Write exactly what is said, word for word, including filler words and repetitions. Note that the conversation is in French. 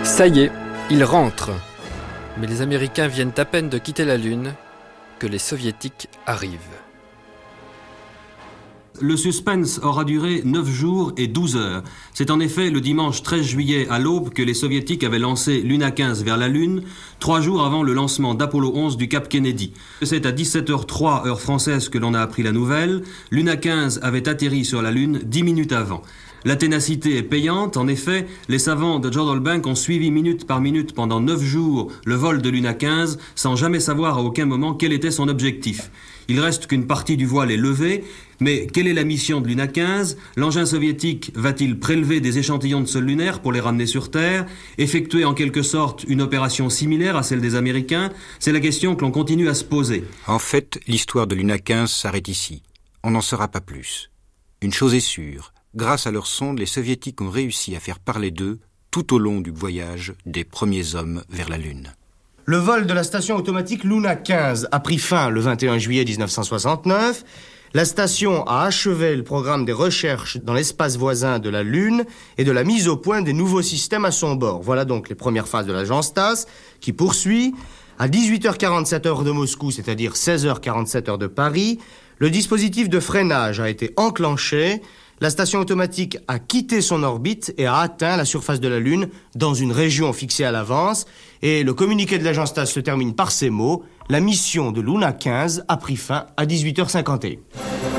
Ça y est, ils rentrent. Mais les Américains viennent à peine de quitter la Lune que les Soviétiques arrivent. Le suspense aura duré neuf jours et douze heures. C'est en effet le dimanche treize juillet à l'aube que les Soviétiques avaient lancé Luna quinze vers la Lune, trois jours avant le lancement d'Apollo onze du Cap Kennedy. C'est à dix-sept heures trois heure française que l'on a appris la nouvelle. Luna quinze avait atterri sur la Lune dix minutes avant. La ténacité est payante. En effet, les savants de Jodrell Bank ont suivi minute par minute pendant neuf jours le vol de Luna quinze sans jamais savoir à aucun moment quel était son objectif. Il reste qu'une partie du voile est levée, mais quelle est la mission de Luna quinze? L'engin soviétique va-t-il prélever des échantillons de sol lunaire pour les ramener sur Terre, effectuer en quelque sorte une opération similaire à celle des Américains? C'est la question que l'on continue à se poser. En fait, l'histoire de Luna quinze s'arrête ici. On n'en saura pas plus. Une chose est sûre, grâce à leurs sondes, les Soviétiques ont réussi à faire parler d'eux tout au long du voyage des premiers hommes vers la Lune. Le vol de la station automatique Luna quinze a pris fin le vingt et un juillet mille neuf cent soixante-neuf. La station a achevé le programme des recherches dans l'espace voisin de la Lune et de la mise au point des nouveaux systèmes à son bord. Voilà donc les premières phases de l'agence Stas qui poursuit. À dix-huit heures quarante-sept heure de Moscou, c'est-à-dire seize heures quarante-sept heure de Paris, le dispositif de freinage a été enclenché. La station automatique a quitté son orbite et a atteint la surface de la Lune dans une région fixée à l'avance. Et le communiqué de l'agence Stas se termine par ces mots. La mission de Luna quinze a pris fin à dix-huit heures cinquante et un.